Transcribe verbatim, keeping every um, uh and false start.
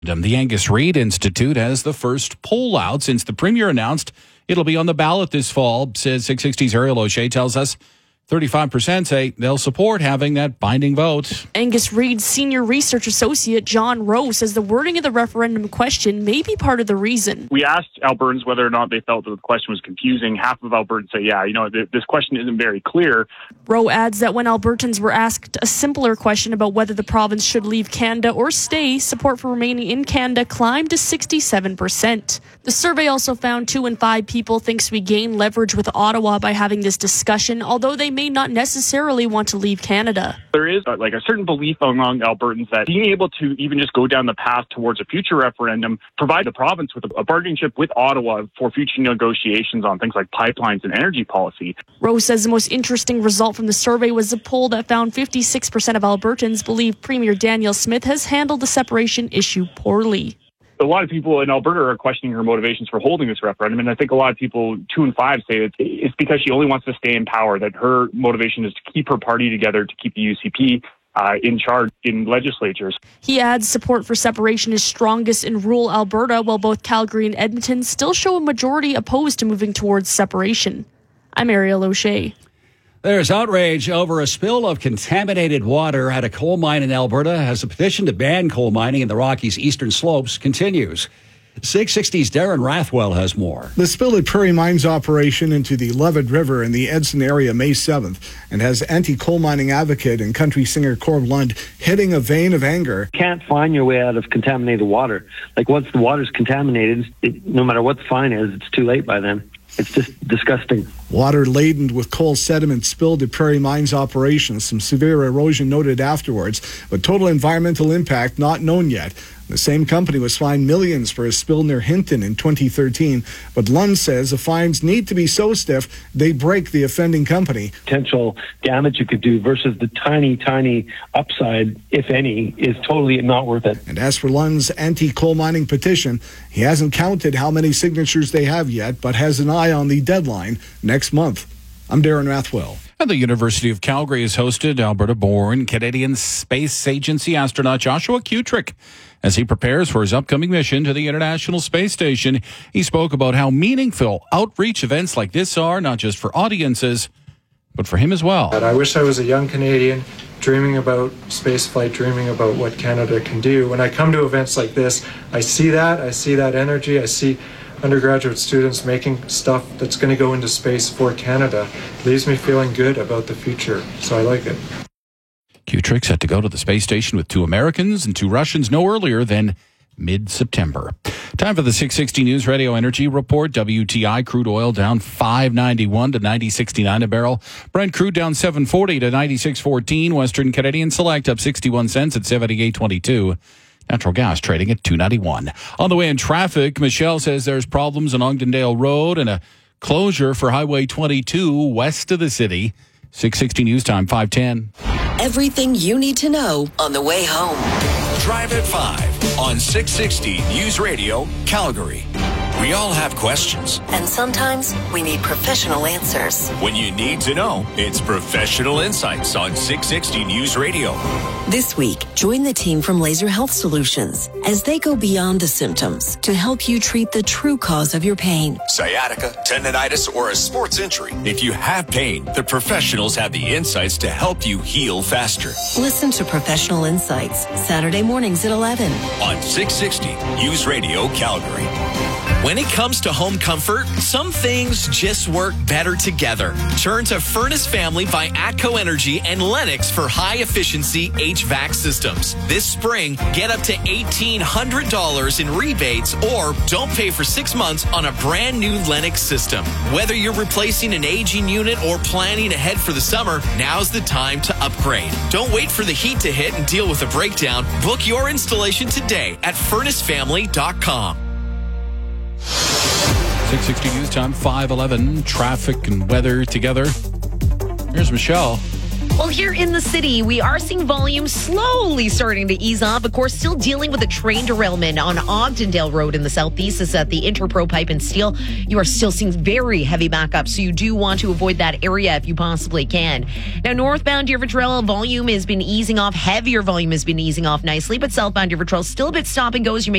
The Angus Reid Institute has the first poll out since the Premier announced it'll be on the ballot this fall, says six sixty's Ariel O'Shea tells us. thirty-five percent say they'll support having that binding vote. Angus Reid's senior research associate John Rowe says the wording of the referendum question may be part of the reason. We asked Albertans whether or not they felt that the question was confusing. Half of Albertans say, yeah, you know, th- this question isn't very clear. Rowe adds that when Albertans were asked a simpler question about whether the province should leave Canada or stay, support for remaining in Canada climbed to sixty-seven percent. The survey also found two in five people thinks we gain leverage with Ottawa by having this discussion, although they may not necessarily want to leave Canada. There is uh, like a certain belief among Albertans that being able to even just go down the path towards a future referendum, provide the province with a, a bargaining chip with Ottawa for future negotiations on things like pipelines and energy policy. Rose says the most interesting result from the survey was a poll that found fifty-six percent of Albertans believe Premier Danielle Smith has handled the separation issue poorly. A lot of people in Alberta are questioning her motivations for holding this referendum, and I think a lot of people, two and five, say that it's because she only wants to stay in power, that her motivation is to keep her party together, to keep the U C P uh, in charge in legislatures. He adds support for separation is strongest in rural Alberta, while both Calgary and Edmonton still show a majority opposed to moving towards separation. I'm Ariel O'Shea. There's outrage over a spill of contaminated water at a coal mine in Alberta as a petition to ban coal mining in the Rockies' eastern slopes continues. six sixty's Darren Rathwell has more. The spill at Prairie Mines operation into the Levitt River in the Edson area May seventh and has anti-coal mining advocate and country singer Corb Lund hitting a vein of anger. You can't find your way out of contaminated water. Like once the water's contaminated, it, no matter what the fine is, it's too late by then. It's just disgusting. Water laden with coal sediment spilled at Prairie Mines operations. Some severe erosion noted afterwards, but total environmental impact not known yet. The same company was fined millions for a spill near Hinton in twenty thirteen, but Lund says the fines need to be so stiff they break the offending company. Potential damage you could do versus the tiny, tiny upside, if any, is totally not worth it. And as for Lund's anti-coal mining petition, he hasn't counted how many signatures they have yet, but has an eye on the deadline next month. I'm Darren Rathwell. And the University of Calgary has hosted Alberta-born Canadian Space Agency astronaut Joshua Kutrick as he prepares for his upcoming mission to the International Space Station. He spoke about how meaningful outreach events like this are, not just for audiences, but for him as well. I wish I was a young Canadian dreaming about spaceflight, dreaming about what Canada can do. When I come to events like this, I see that, I see that energy, I see undergraduate students making stuff that's going to go into space for Canada. It leaves me feeling good about the future, so I like it. Kutrick set to go to the space station with two Americans and two Russians no earlier than mid-September. Time for the six sixty News Radio Energy Report. W T I crude oil down five ninety-one to ninety sixty-nine a barrel. Brent crude down seven forty to ninety-six fourteen. Western Canadian Select up sixty-one cents at seventy-eight twenty-two. Natural gas trading at two ninety-one. On the way in traffic, Michelle says there's problems on Ogdendale Road and a closure for Highway twenty-two west of the city. six sixty News Time, five ten. Everything you need to know on the way home. Drive at five on six sixty News Radio, Calgary. We all have questions. And sometimes we need professional answers. When you need to know, it's Professional Insights on six sixty News Radio. This week, join the team from Laser Health Solutions as they go beyond the symptoms to help you treat the true cause of your pain. Sciatica, tendonitis, or a sports injury. If you have pain, the professionals have the insights to help you heal faster. Listen to Professional Insights, Saturday mornings at eleven. On six sixty News Radio, Calgary. When it comes to home comfort, some things just work better together. Turn to Furnace Family by Atco Energy and Lennox for high-efficiency H V A C systems. This spring, get up to eighteen hundred dollars in rebates or don't pay for six months on a brand new Lennox system. Whether you're replacing an aging unit or planning ahead for the summer, now's the time to upgrade. Don't wait for the heat to hit and deal with a breakdown. Book your installation today at furnace family dot com. six sixty News Time, five eleven. Traffic and weather together. Here's Michelle. Well, here in the city, we are seeing volume slowly starting to ease off. Of course, still dealing with a train derailment on Ogdendale Road in the southeast. This is at the Interpro Pipe and Steel. You are still seeing very heavy backup, so you do want to avoid that area if you possibly can. Now, northbound Deerfoot Trail volume has been easing off. Heavier volume has been easing off nicely, but southbound Deerfoot Trail still a bit stop and goes. You may